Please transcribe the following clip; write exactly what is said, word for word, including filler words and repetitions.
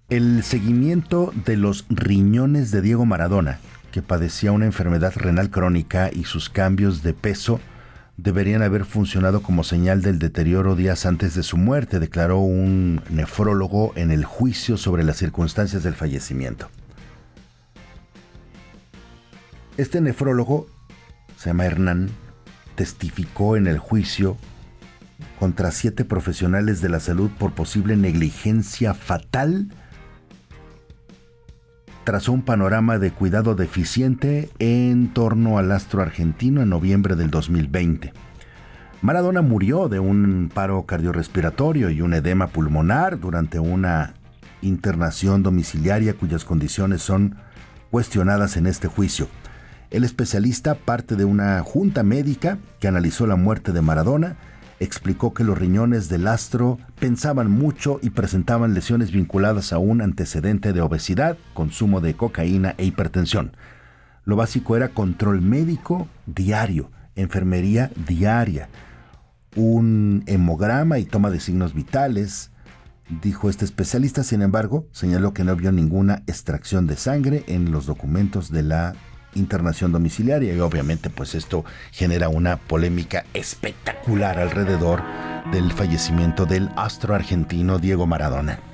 El seguimiento de los riñones de Diego Maradona, que padecía una enfermedad renal crónica, y sus cambios de peso deberían haber funcionado como señal del deterioro días antes de su muerte, declaró un nefrólogo en el juicio sobre las circunstancias del fallecimiento. Este nefrólogo, se llama Hernán, testificó en el juicio contra siete profesionales de la salud por posible negligencia fatal. Trazó un panorama de cuidado deficiente en torno al astro argentino en noviembre del dos mil veinte. Maradona murió de un paro cardiorrespiratorio y un edema pulmonar durante una internación domiciliaria cuyas condiciones son cuestionadas en este juicio. El especialista, parte de una junta médica que analizó la muerte de Maradona, explicó que los riñones del astro pensaban mucho y presentaban lesiones vinculadas a un antecedente de obesidad, consumo de cocaína e hipertensión. Lo básico era control médico diario, enfermería diaria, un hemograma y toma de signos vitales, dijo este especialista. Sin embargo, señaló que no vio ninguna extracción de sangre en los documentos de la internación domiciliaria, y obviamente pues esto genera una polémica espectacular alrededor del fallecimiento del astro argentino Diego Maradona.